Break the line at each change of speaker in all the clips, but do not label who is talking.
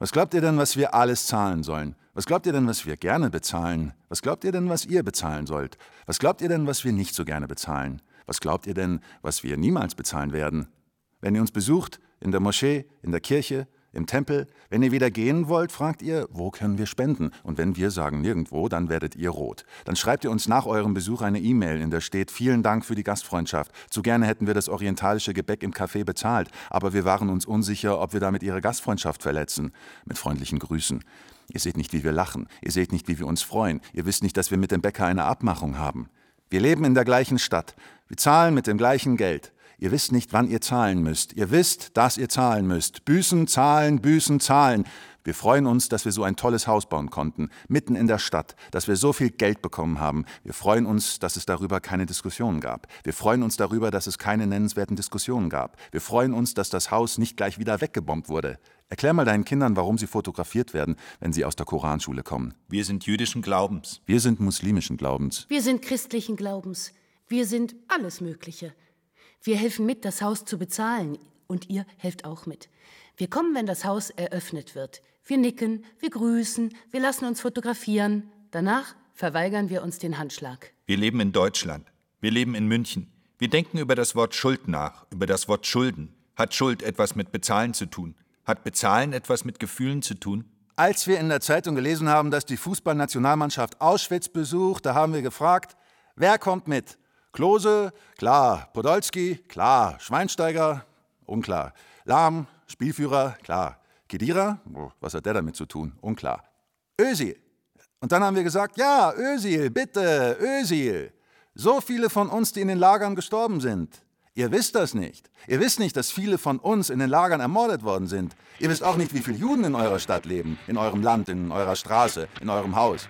Was glaubt ihr denn, was wir alles zahlen sollen? Was glaubt ihr denn, was wir gerne bezahlen? Was glaubt ihr denn, was ihr bezahlen sollt? Was glaubt ihr denn, was wir nicht so gerne bezahlen? Was glaubt ihr denn, was wir niemals bezahlen werden? Wenn ihr uns besucht, in der Moschee, in der Kirche, im Tempel, wenn ihr wieder gehen wollt, fragt ihr, wo können wir spenden? Und wenn wir sagen nirgendwo, dann werdet ihr rot. Dann schreibt ihr uns nach eurem Besuch eine E-Mail, in der steht, vielen Dank für die Gastfreundschaft. Zu gerne hätten wir das orientalische Gebäck im Café bezahlt, aber wir waren uns unsicher, ob wir damit ihre Gastfreundschaft verletzen. Mit freundlichen Grüßen. Ihr seht nicht, wie wir lachen. Ihr seht nicht, wie wir uns freuen. Ihr wisst nicht, dass wir mit dem Bäcker eine Abmachung haben. Wir leben in der gleichen Stadt. Wir zahlen mit dem gleichen Geld. Ihr wisst nicht, wann ihr zahlen müsst. Ihr wisst, dass ihr zahlen müsst. Büßen, zahlen, Büßen, zahlen. Wir freuen uns, dass wir so ein tolles Haus bauen konnten, mitten in der Stadt, dass wir so viel Geld bekommen haben. Wir freuen uns, dass es darüber keine Diskussionen gab. Wir freuen uns darüber, dass es keine nennenswerten Diskussionen gab. Wir freuen uns, dass das Haus nicht gleich wieder weggebombt wurde. Erklär mal deinen Kindern, warum sie fotografiert werden, wenn sie aus der Koranschule kommen.
Wir sind jüdischen Glaubens.
Wir sind muslimischen Glaubens.
Wir sind christlichen Glaubens. Wir sind alles Mögliche. Wir helfen mit, das Haus zu bezahlen. Und ihr helft auch mit. Wir kommen, wenn das Haus eröffnet wird. Wir nicken, wir grüßen, wir lassen uns fotografieren. Danach verweigern wir uns den Handschlag.
Wir leben in Deutschland. Wir leben in München. Wir denken über das Wort Schuld nach, über das Wort Schulden. Hat Schuld etwas mit Bezahlen zu tun? Hat Bezahlen etwas mit Gefühlen zu tun?
Als wir in der Zeitung gelesen haben, dass die Fußballnationalmannschaft Auschwitz besucht, da haben wir gefragt, wer kommt mit? Klose, klar. Podolski, klar. Schweinsteiger, unklar. Lahm, Spielführer, klar. Khedira, was hat der damit zu tun? Unklar. Özil. Und dann haben wir gesagt, ja, Özil, bitte, Özil. So viele von uns, die in den Lagern gestorben sind. Ihr wisst das nicht. Ihr wisst nicht, dass viele von uns in den Lagern ermordet worden sind. Ihr wisst auch nicht, wie viele Juden in eurer Stadt leben, in eurem Land, in eurer Straße, in eurem Haus.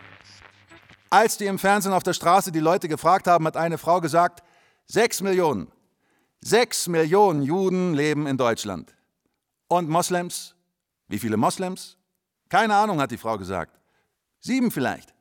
Als die im Fernsehen auf der Straße die Leute gefragt haben, hat eine Frau gesagt, 6 Millionen. 6 Millionen Juden leben in Deutschland. Und Moslems? Wie viele Moslems? Keine Ahnung, hat die Frau gesagt. 7 vielleicht.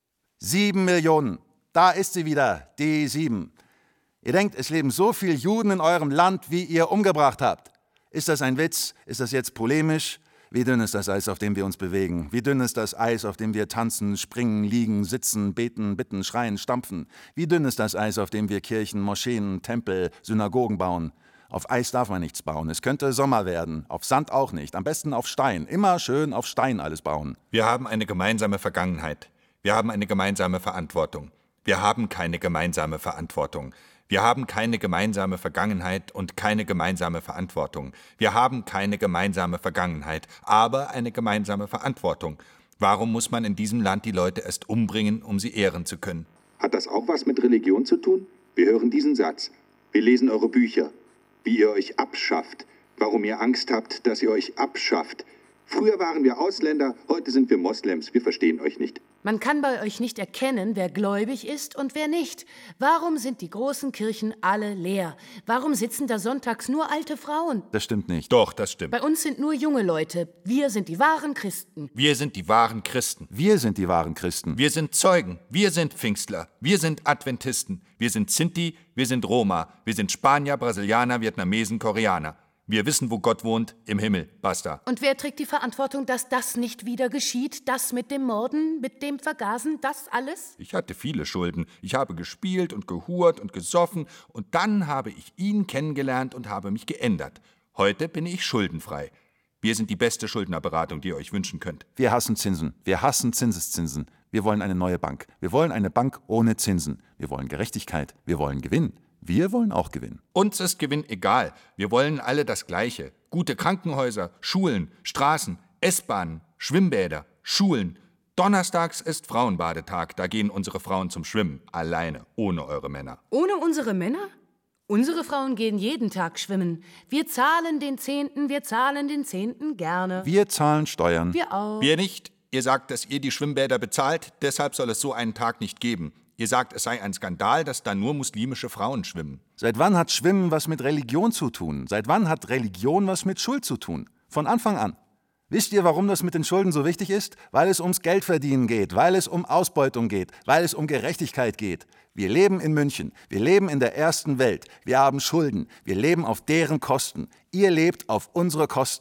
7 Millionen. Da ist sie wieder, die 7. Ihr denkt, es leben so viele Juden in eurem Land, wie ihr umgebracht habt. Ist das ein Witz? Ist das jetzt polemisch? Wie dünn ist das Eis, auf dem wir uns bewegen? Wie dünn ist das Eis, auf dem wir tanzen, springen, liegen, sitzen, beten, bitten, schreien, stampfen? Wie dünn ist das Eis, auf dem wir Kirchen, Moscheen, Tempel, Synagogen bauen? Auf Eis darf man nichts bauen. Es könnte Sommer werden. Auf Sand auch nicht. Am besten auf Stein. Immer schön auf Stein alles bauen.
Wir haben eine gemeinsame Vergangenheit. Wir haben eine gemeinsame Verantwortung. Wir haben keine gemeinsame Verantwortung. Wir haben keine gemeinsame Vergangenheit und keine gemeinsame Verantwortung. Wir haben keine gemeinsame Vergangenheit, aber eine gemeinsame Verantwortung. Warum muss man in diesem Land die Leute erst umbringen, um sie ehren zu können?
Hat das auch was mit Religion zu tun? Wir hören diesen Satz. Wir lesen eure Bücher. Wie ihr euch abschafft. Warum ihr Angst habt, dass ihr euch abschafft. Früher waren wir Ausländer, heute sind wir Moslems. Wir verstehen euch nicht.
Man kann bei euch nicht erkennen, wer gläubig ist und wer nicht. Warum sind die großen Kirchen alle leer? Warum sitzen da sonntags nur alte Frauen?
Das stimmt nicht.
Doch, das stimmt.
Bei uns sind nur junge Leute. Wir sind die wahren Christen.
Wir sind die wahren Christen.
Wir sind die wahren Christen.
Wir sind Zeugen. Wir sind Pfingstler. Wir sind Adventisten. Wir sind Sinti. Wir sind Roma. Wir sind Spanier, Brasilianer, Vietnamesen, Koreaner. Wir wissen, wo Gott wohnt, im Himmel. Basta.
Und wer trägt die Verantwortung, dass das nicht wieder geschieht? Das mit dem Morden, mit dem Vergasen, das alles?
Ich hatte viele Schulden. Ich habe gespielt und gehurt und gesoffen. Und dann habe ich ihn kennengelernt und habe mich geändert. Heute bin ich schuldenfrei. Wir sind die beste Schuldnerberatung, die ihr euch wünschen könnt.
Wir hassen Zinsen. Wir hassen Zinseszinsen. Wir wollen eine neue Bank. Wir wollen eine Bank ohne Zinsen. Wir wollen Gerechtigkeit. Wir wollen Gewinn. Wir wollen auch gewinnen.
Uns ist Gewinn egal. Wir wollen alle das Gleiche. Gute Krankenhäuser, Schulen, Straßen, S-Bahnen, Schwimmbäder, Schulen. Donnerstags ist Frauenbadetag. Da gehen unsere Frauen zum Schwimmen. Alleine, ohne eure Männer.
Ohne unsere Männer? Unsere Frauen gehen jeden Tag schwimmen. Wir zahlen den 10., wir zahlen den 10. gerne.
Wir zahlen Steuern.
Wir auch.
Wir nicht. Ihr sagt, dass ihr die Schwimmbäder bezahlt. Deshalb soll es so einen Tag nicht geben. Ihr sagt, es sei ein Skandal, dass da nur muslimische Frauen schwimmen.
Seit wann hat Schwimmen was mit Religion zu tun? Seit wann hat Religion was mit Schuld zu tun? Von Anfang an. Wisst ihr, warum das mit den Schulden so wichtig ist? Weil es ums Geldverdienen geht, weil es um Ausbeutung geht, weil es um Gerechtigkeit geht. Wir leben in München, wir leben in der ersten Welt, wir haben Schulden, wir leben auf deren Kosten. Ihr lebt auf unsere Kosten.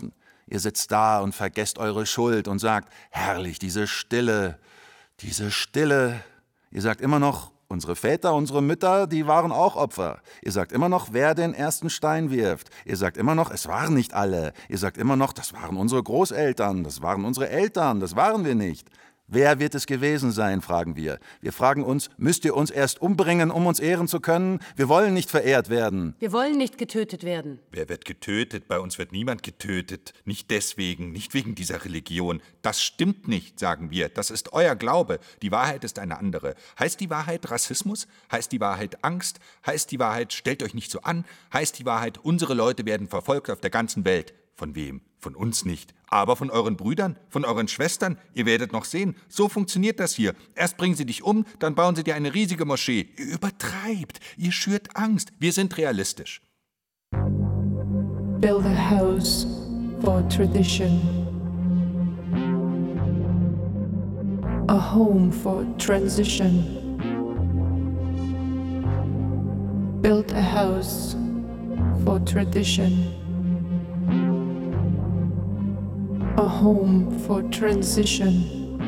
Ihr sitzt da und vergesst eure Schuld und sagt, herrlich, diese Stille. Ihr sagt immer noch, unsere Väter, unsere Mütter, die waren auch Opfer. Ihr sagt immer noch, wer den ersten Stein wirft. Ihr sagt immer noch, es waren nicht alle. Ihr sagt immer noch, das waren unsere Großeltern, das waren unsere Eltern, das waren wir nicht. Wer wird es gewesen sein, fragen wir. Wir fragen uns, müsst ihr uns erst umbringen, um uns ehren zu können? Wir wollen nicht verehrt werden.
Wir wollen nicht getötet werden.
Wer wird getötet? Bei uns wird niemand getötet. Nicht deswegen, nicht wegen dieser Religion. Das stimmt nicht, sagen wir. Das ist euer Glaube. Die Wahrheit ist eine andere. Heißt die Wahrheit Rassismus? Heißt die Wahrheit Angst? Heißt die Wahrheit, stellt euch nicht so an? Heißt die Wahrheit, unsere Leute werden verfolgt auf der ganzen Welt? Von wem? Von uns nicht. Aber von euren Brüdern, von euren Schwestern. Ihr werdet noch sehen, so funktioniert das hier. Erst bringen sie dich um, dann bauen sie dir eine riesige Moschee. Ihr übertreibt, ihr schürt Angst. Wir sind realistisch.
Build a house for tradition. A home for transition. Build a house for tradition. A home for transition.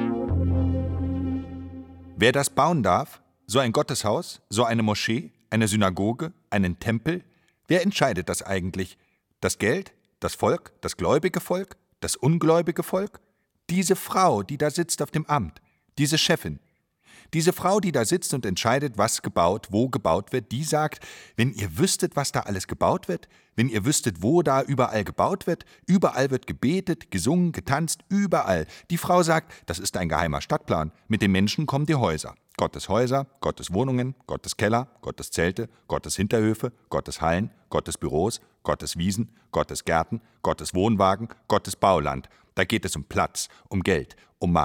Wer das bauen darf, so ein Gotteshaus, so eine Moschee, eine Synagoge, einen Tempel, wer entscheidet das eigentlich? Das Geld, das Volk, das gläubige Volk, das ungläubige Volk? Diese Frau, die da sitzt auf dem Amt, diese Chefin. Diese Frau, die da sitzt und entscheidet, was gebaut, wo gebaut wird, die sagt, wenn ihr wüsstet, was da alles gebaut wird, wenn ihr wüsstet, wo da überall gebaut wird, überall wird gebetet, gesungen, getanzt, überall. Die Frau sagt, das ist ein geheimer Stadtplan, mit den Menschen kommen die Häuser. Gottes Häuser, Gottes Wohnungen, Gottes Keller, Gottes Zelte, Gottes Hinterhöfe, Gottes Hallen, Gottes Büros, Gottes Wiesen, Gottes Gärten, Gottes Wohnwagen, Gottes Bauland. Da geht es um Platz, um Geld, um Macht.